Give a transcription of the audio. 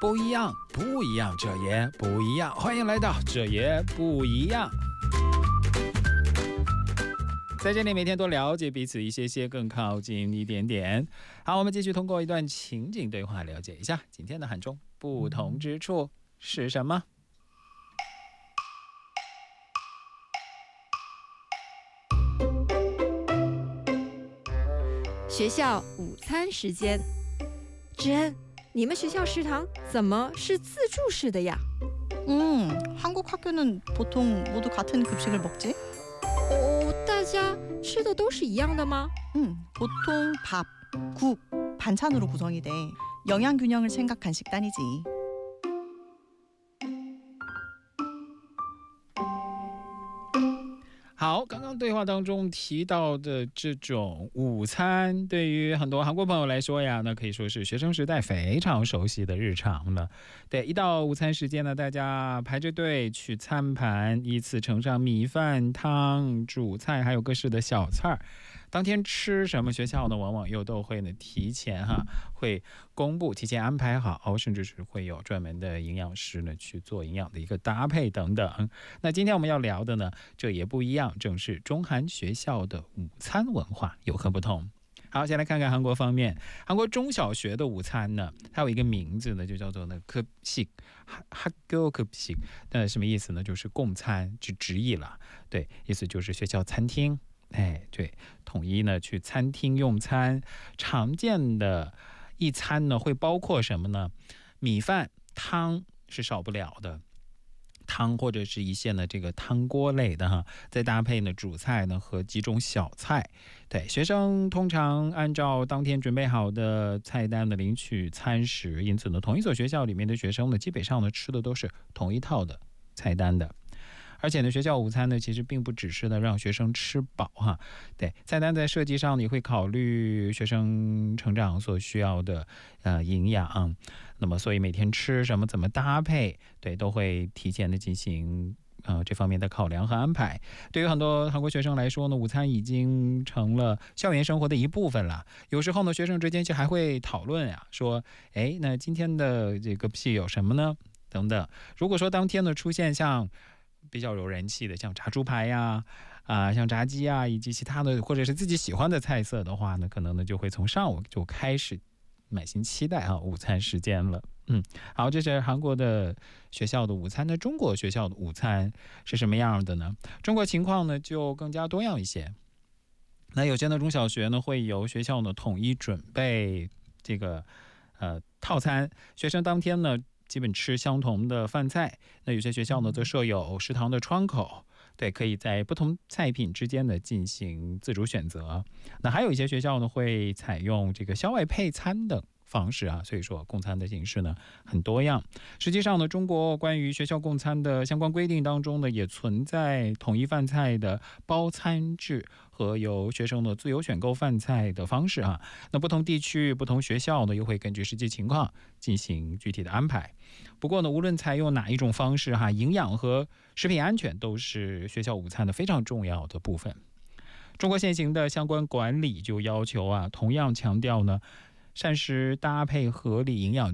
不一样，不一样，这也不一样。欢迎来到这也不一样。在这里每天多了解彼此一些些，更靠近一点点。好，我们继续通过一段情景对话了解一下今天的韩中不同之处是什么。 学校午餐时间，知恩，你们学校食堂怎么是自助式的呀？ 한국 학교는 보통 모두 같은 급식을 먹지? 大家吃的都是一样的吗？ 보통 밥, 국, 반찬으로 구성이 돼. 영양 균형을 생각한 식단이지. 好，刚刚对话当中提到的这种午餐，对于很多韩国朋友来说呀，那可以说是学生时代非常熟悉的日常了。对，一到午餐时间呢，大家排着队去餐盘，依次盛上米饭、汤、主菜，还有各式的小菜。当天吃什么，学校呢往往又都会呢提前会公布，提前安排好，甚至是会有专门的营养师呢去做营养的一个搭配等等。那今天我们要聊的呢，这也不一样，正是中韩学校的午餐文化有何不同。好，先来看看韩国方面。韩国中小学的午餐呢，它有一个名字呢，就叫做급식，학교 급식。什么意思呢？就是共餐，就直译了。对，意思就是学校餐厅。对，统一呢去餐厅用餐。常见的一餐呢会包括什么呢？米饭、汤是少不了的。汤或者是一些呢这个汤锅类的再搭配呢主菜呢和几种小菜。对，学生通常按照当天准备好的菜单的领取餐食，因此呢同一所学校里面的学生呢基本上呢吃的都是同一套的菜单的。而且呢，学校午餐呢，其实并不只是呢让学生吃饱对，菜单在设计上你会考虑学生成长所需要的营养，那么所以每天吃什么怎么搭配，对，都会提前的进行这方面的考量和安排。对于很多韩国学生来说呢，午餐已经成了校园生活的一部分了。有时候呢，学生之间就还会讨论说，那今天的这个屁有什么呢？等等。如果说当天呢出现像比较有人气的，像炸猪排像炸鸡以及其他的或者是自己喜欢的菜色的话呢，可能呢就会从上午就开始满心期待午餐时间了。好，这是韩国的学校的午餐。那中国学校的午餐是什么样的呢？中国情况呢就更加多样一些。那有些的中小学呢会由学校呢统一准备这个套餐，学生当天呢基本吃相同的饭菜。那有些学校呢则设有食堂的窗口，对，可以在不同菜品之间呢进行自主选择。那还有一些学校呢会采用这个校外配餐等方式所以说共餐的形式呢很多样。实际上呢，中国关于学校共餐的相关规定当中呢，也存在统一饭菜的包餐制和由学生的自由选购饭菜的方式那不同地区不同学校呢又会根据实际情况进行具体的安排。不过呢，无论采用哪一种方式营养和食品安全都是学校午餐的非常重要的部分。中国现行的相关管理就要求同样强调呢膳食搭配合理营养